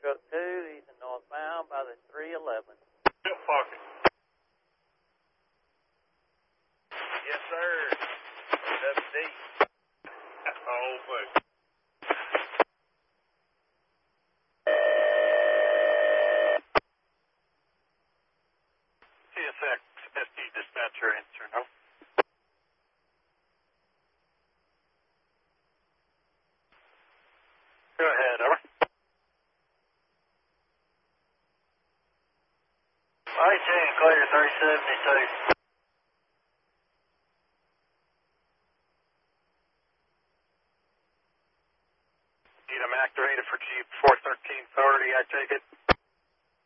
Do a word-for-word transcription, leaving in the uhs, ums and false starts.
Truck two, he's in northbound by the three eleven. Still parking. Yes, sir. That's D. Oh, boy. C S X S D dispatcher answer, no? Go ahead, over. eighteen, clear three seventy-two. Need them activated for Jeep four thirteen thirty, I take it.